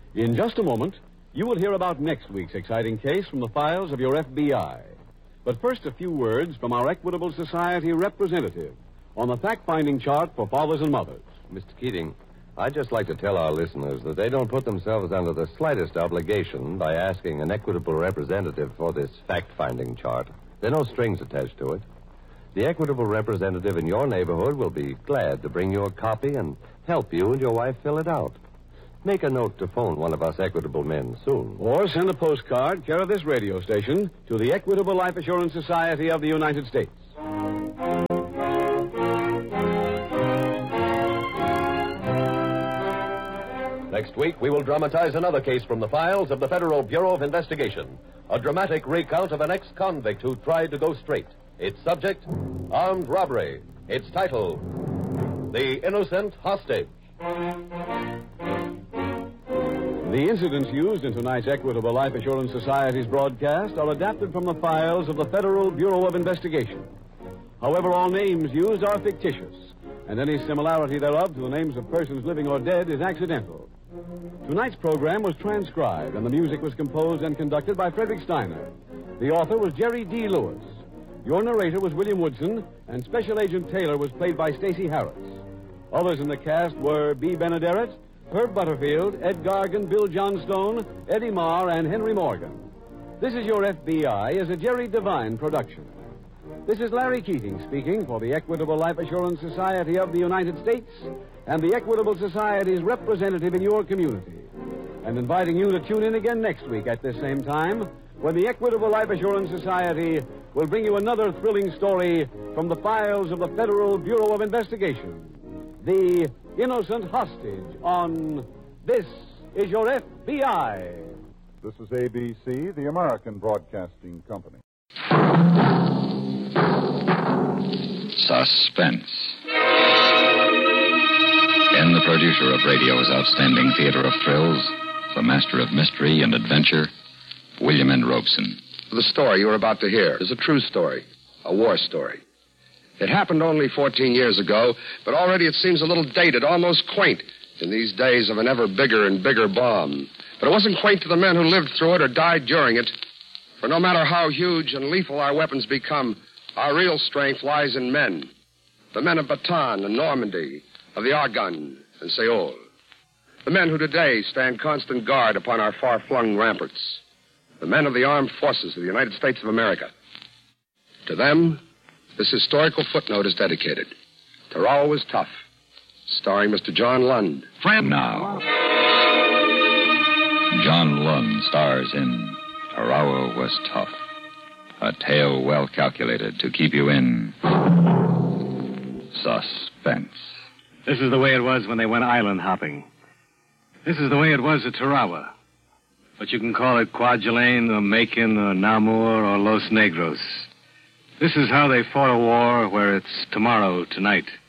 In just a moment, you will hear about next week's exciting case from the files of your FBI. But first, a few words from our Equitable Society representative on the fact-finding chart for fathers and mothers. Mr. Keating, I'd just like to tell our listeners that they don't put themselves under the slightest obligation by asking an Equitable representative for this fact-finding chart. There are no strings attached to it. The Equitable representative in your neighborhood will be glad to bring you a copy and help you and your wife fill it out. Make a note to phone one of us Equitable men soon. Or send a postcard, care of this radio station, to the Equitable Life Assurance Society of the United States. Next week, we will dramatize another case from the files of the Federal Bureau of Investigation. A dramatic recount of an ex-convict who tried to go straight. Its subject, armed robbery. Its title, The Innocent Hostage. The incidents used in tonight's Equitable Life Assurance Society's broadcast are adapted from the files of the Federal Bureau of Investigation. However, all names used are fictitious, and any similarity thereof to the names of persons living or dead is accidental. Tonight's program was transcribed, and the music was composed and conducted by Frederick Steiner. The author was Jerry D. Lewis. Your narrator was William Woodson, and Special Agent Taylor was played by Stacey Harris. Others in the cast were B. Benaderet, Herb Butterfield, Ed Gargan, Bill Johnstone, Eddie Marr, and Henry Morgan. This is Your FBI is a Jerry Devine production. This is Larry Keating speaking for the Equitable Life Assurance Society of the United States and the Equitable Society's representative in your community, and inviting you to tune in again next week at this same time when the Equitable Life Assurance Society will bring you another thrilling story from the files of the Federal Bureau of Investigation. The Innocent Hostage on This Is Your FBI. This is ABC, the American Broadcasting Company. Suspense. In the producer of radio's outstanding theater of thrills, the master of mystery and adventure, William N. Robeson. The story you're about to hear is a true story, a war story. It happened only 14 years ago, but already it seems a little dated, almost quaint, in these days of an ever bigger and bigger bomb. But it wasn't quaint to the men who lived through it or died during it. For no matter how huge and lethal our weapons become, our real strength lies in men. The men of Bataan and Normandy, of the Argonne and Seoul. The men who today stand constant guard upon our far-flung ramparts. The men of the armed forces of the United States of America. To them, this historical footnote is dedicated. Tarawa Was Tough, starring Mr. John Lund. Now, John Lund stars in Tarawa Was Tough, a tale well calculated to keep you in suspense. This is the way it was when they went island hopping. This is the way it was at Tarawa. But you can call it Kwajalein or Macon or Namur or Los Negros. This is how they fought a war where it's tomorrow, tonight.